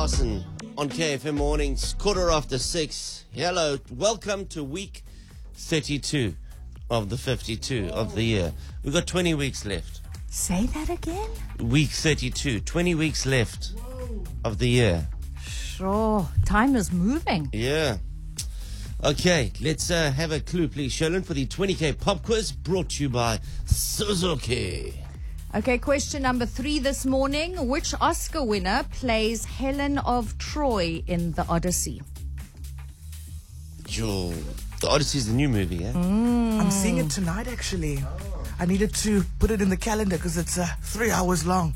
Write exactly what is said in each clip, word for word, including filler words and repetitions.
Larson on K F M Mornings, quarter after six. Hello, welcome to week thirty-two of the fifty-two of the year. We've got twenty weeks left. Say that again? Week thirty-two, twenty weeks left of the year. Sure, time is moving. Yeah. Okay, let's uh, have a clue, please, Sherlyn, for the twenty K pop quiz brought to you by Suzuki. Okay, question number three this morning. Which Oscar winner plays Helen of Troy in The Odyssey? Yo, The Odyssey is the new movie, eh? Mm. I'm seeing it tonight, actually. I needed to put it in the calendar because it's uh, three hours long.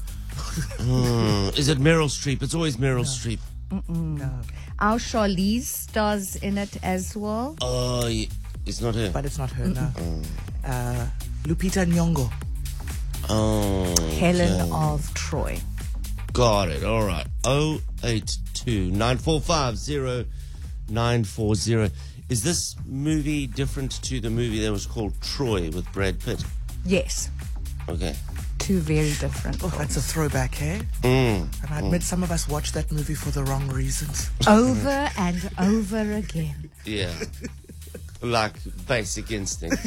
mm, is it Meryl Streep? It's always Meryl no. Streep. Mm-mm. No. Our Charlize stars in it as well. Oh, yeah. It's not her. But it's not her, no. Mm. Uh, Lupita Nyong'o. Oh, Helen okay. of Troy. Got it. All right. oh eight two, nine four five, zero nine four zero. Is this movie different to the movie that was called Troy with Brad Pitt? Yes. Okay. Two very different Oh, films. that's a throwback, eh? Mm. And I admit mm. some of us watched that movie for the wrong reasons. Over and over again. Yeah. Like Basic Instinct.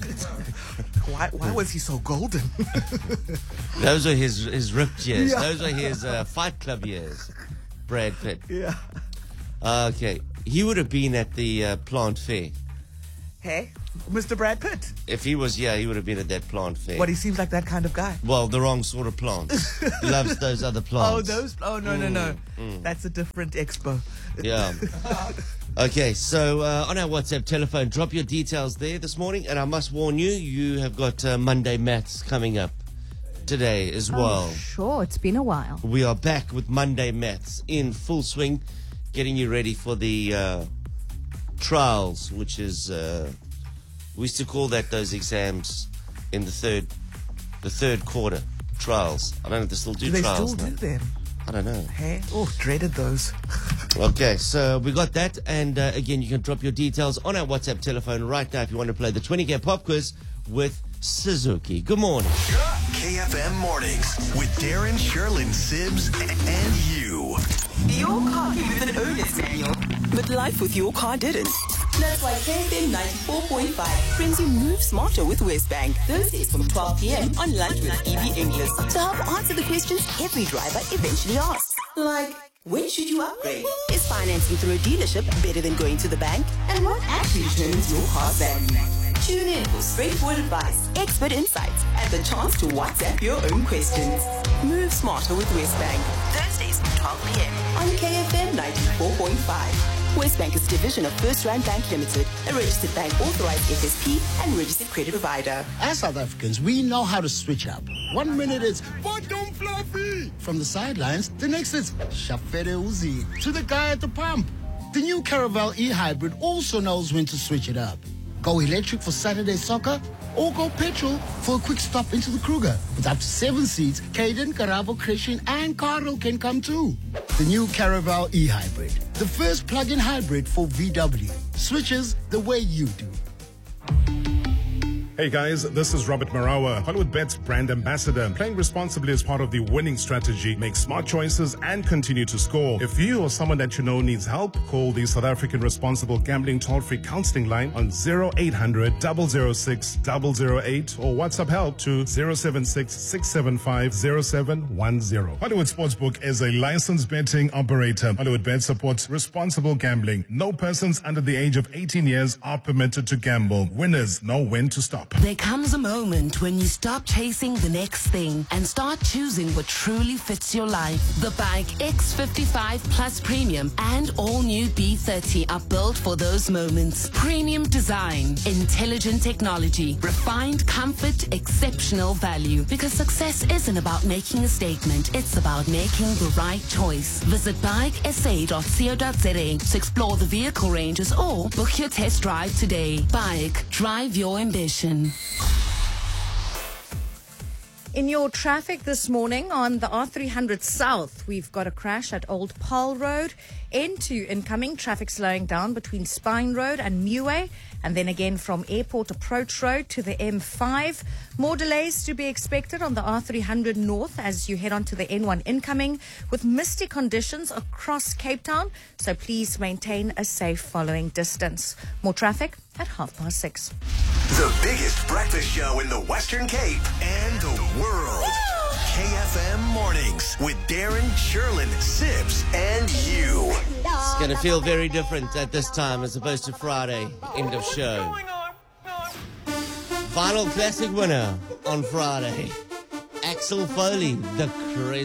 why why was he so golden? Those are his his ripped years. Yeah. Those are his uh, Fight Club years. Brad Pitt. Yeah. Uh, okay. He would have been at the uh, plant fair. Hey, Mister Brad Pitt. If he was, yeah, he would have been at that plant fair. But he seems like that kind of guy. Well, the wrong sort of plants. He loves those other plants. Oh, those? Oh, no, mm, no, no. Mm. That's a different expo. Yeah. Okay, so uh, on our WhatsApp telephone, drop your details there this morning. And I must warn you, you have got uh, Monday Maths coming up today as well. Oh, sure, it's been a while. We are back with Monday Maths in full swing, getting you ready for the uh, trials, which is, uh, we used to call that those exams in the third the third quarter, trials. I don't know if they still do, do they trials. They still now. do them? I don't know. Hey, oh, dreaded those. Okay, so we got that, and uh, again, you can drop your details on our WhatsApp telephone right now if you want to play the twenty K pop quiz with Suzuki. Good morning. K F M Mornings with Darren, Sherlyn, Sims, and you. Your car came with an owner's manual, but life with your car didn't. That's why K F M ninety-four point five brings you Move Smarter with Westbank. Thursdays from twelve p.m. on Lunch with Evie English to help answer the questions every driver eventually asks. Like, when should you upgrade? Is financing through a dealership better than going to the bank? And what actually determines your car's value? Tune in for straightforward advice, expert insights, and the chance to WhatsApp your own questions. Move Smarter with Westbank. Thursdays from twelve p.m. on K F M ninety-four point five. Westbank is a division of First Rand Bank Limited, a registered bank authorized F S P and registered credit provider. As South Africans, we know how to switch up. One minute it's bottom fluffy from the sidelines, the next it's Shafere Uzi to the guy at the pump. The new Caravel e-hybrid also knows when to switch it up. Go electric for Saturday soccer, or go petrol for a quick stop into the Kruger. With up to seven seats, Caden, Karabo, Christian, and Carlo can come too. The new Caravel e-hybrid, the first plug-in hybrid for V W. Switches the way you do. Hey guys, this is Robert Marawa, Hollywood Bet's brand ambassador. Playing responsibly is part of the winning strategy. Make smart choices and continue to score. If you or someone that you know needs help, call the South African Responsible Gambling Toll-Free Counseling Line on zero eight hundred, double oh six, double oh eight or WhatsApp help to zero seven six, six seven five, zero seven one zero. Hollywood Sportsbook is a licensed betting operator. Hollywood Bet supports responsible gambling. No persons under the age of eighteen years are permitted to gamble. Winners know when to stop. There comes a moment when you stop chasing the next thing and start choosing what truly fits your life. The Bike X fifty-five Plus Premium and all new B thirty are built for those moments. Premium design, intelligent technology, refined comfort, exceptional value. Because success isn't about making a statement, it's about making the right choice. Visit bike s a dot co dot z a to explore the vehicle ranges or book your test drive today. Bike, drive your ambition. In your traffic this morning on the R three hundred South, we've got a crash at Old Paul Road. N two incoming, traffic slowing down between Spine Road and Muway. And then again from Airport Approach Road to the M five. More delays to be expected on the R three hundred North as you head on to the N one incoming with misty conditions across Cape Town. So please maintain a safe following distance. More traffic at half past six. The biggest breakfast show in the Western Cape and the world. K F M Mornings with Darren, Sherlyn, Sibs, and you. It's going to feel very different at this time as opposed to Friday. End of show. Final classic winner on Friday. Axel Foley, the crazy.